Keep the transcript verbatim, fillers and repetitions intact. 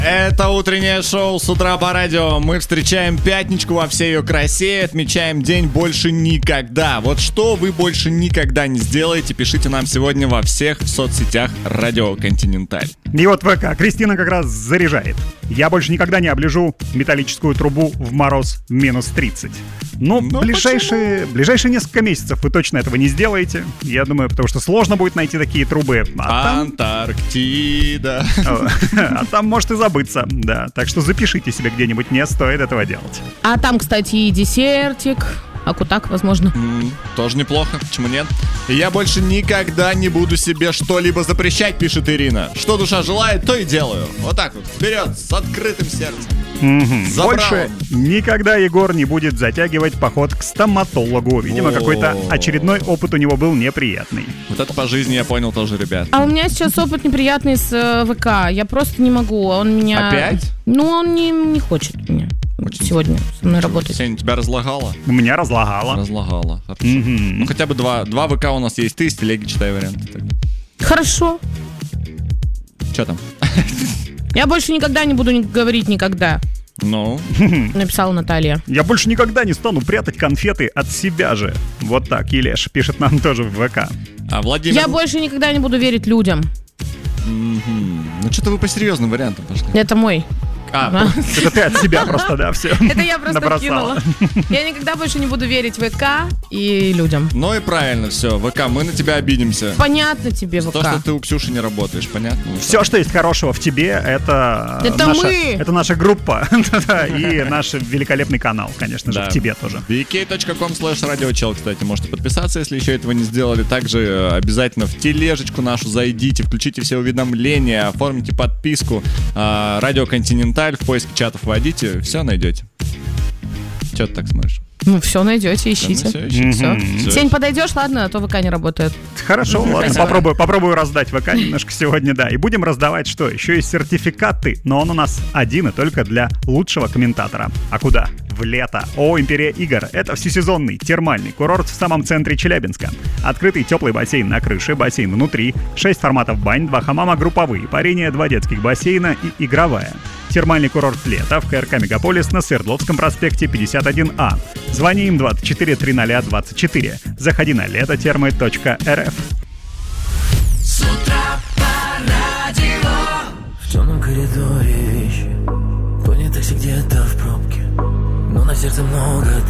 Это утреннее шоу с утра по радио. Мы встречаем пятничку во всей ее красе, отмечаем день больше никогда. Вот что вы больше никогда не сделаете, пишите нам сегодня во всех соцсетях Радио Континенталь. И вот ВК Кристина как раз заряжает. Я больше никогда не оближу металлическую трубу в мороз в минус тридцать. Но Ну, ближайшие, ближайшие несколько месяцев вы точно этого не сделаете. Я думаю, потому что сложно будет найти такие трубы. А там, Антарктида. а там может и забыться, да. Так что запишите себе где-нибудь, не стоит этого делать. А там, кстати, и десертик. Акутак, возможно. М, Тоже неплохо, почему нет? И я больше никогда не буду себе что-либо запрещать, пишет Ирина. Что душа желает, то и делаю. Вот так вот, вперед, с открытым сердцем. Мгм. Забрал. Больше никогда Егор не будет затягивать поход к стоматологу. Видимо, О. какой-то очередной опыт у него был неприятный. Вот это по жизни я понял тоже, ребят. А у меня сейчас опыт неприятный с э, ВК. Я просто не могу. Он меня... Опять? Ну, он не, не хочет меня Очень сегодня со мной работать. Сеня, тебя разлагало? У меня разлагало. Разлагало, хорошо. Мгм. Ну хотя бы два, два ВК у нас есть, ты из телеги читай варианты. тогда. Хорошо. Че там? Я больше никогда не буду ни- говорить никогда. Ну, Написала Наталья. Я больше никогда не стану прятать конфеты от себя же. Вот так Елеш пишет нам тоже в ВК. а Владимир... Я больше никогда не буду верить людям. Мгм. Ну что-то вы по серьезным вариантам пошли. Это мой. А, А? Это ты от себя просто, да, все. Это я просто набросала. кинула. Я никогда больше не буду верить ВК и людям. ну и правильно, все, ВК, мы на тебя обидимся. Понятно тебе, То, что ВК. ты у Ксюши не работаешь, понятно? Все, что есть хорошего в тебе, это, Это наша, мы. это наша группа и наш великолепный канал, конечно же, Да. в тебе тоже. би кей точка ком слэш радиочел, кстати, можете подписаться, если еще этого не сделали. Также э, обязательно в тележечку нашу зайдите, включите все уведомления, оформите подписку. э, Радио Континенталь, в поиске чатов вводите, все найдете. Че ты так смотришь? Ну, все найдете, Да, ну ищите. всё, ищите. Всё. Всё. Сень, подойдешь, ладно, а то ВК не работает. Хорошо, ладно, Спасибо. попробую, попробую раздать ВК немножко сегодня, да. И будем раздавать что? Еще и сертификаты, но он у нас один и только для лучшего комментатора. А куда? В лето. О, Империя игр. Это всесезонный термальный курорт в самом центре Челябинска. Открытый теплый бассейн на крыше, бассейн внутри, шесть форматов бань, два хамама групповые, парение, два детских бассейна и игровая. Термальный курорт лета в КРК «Мегаполис» на Свердловском проспекте пятьдесят один А. Звони им двадцать четыре тридцать двадцать четыре. Заходи на летотермы точка эр эф. С утра по радио. В темном коридоре вещи, понятых где-то в пробке, но на сердце много